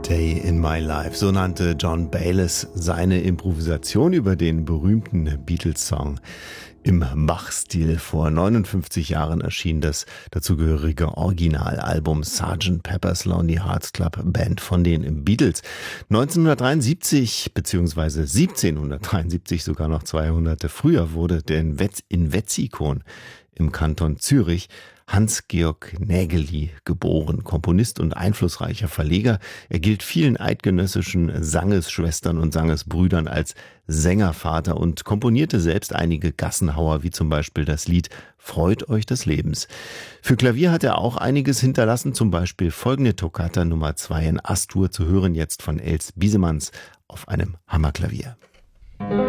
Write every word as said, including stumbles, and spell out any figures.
Day in My Life, so nannte John Bayliss seine Improvisation über den berühmten Beatles-Song. Im Bach-Stil vor neunundfünfzig Jahren erschien das dazugehörige Originalalbum Sergeant Pepper's Lonely Hearts Club Band von den Beatles. neunzehnhundertdreiundsiebzig bzw. siebzehnhundertdreiundsiebzig, sogar noch zwei Jahrhunderte früher, wurde in, Wetz, in Wetzikon im Kanton Zürich Hans-Georg Nägeli geboren, Komponist und einflussreicher Verleger. Er gilt vielen eidgenössischen Sangesschwestern und Sangesbrüdern als Sängervater und komponierte selbst einige Gassenhauer, wie zum Beispiel das Lied Freut euch des Lebens. Für Klavier hat er auch einiges hinterlassen, zum Beispiel folgende Toccata Nummer zwei in As-Dur, zu hören jetzt von Els Biesemanns auf einem Hammerklavier.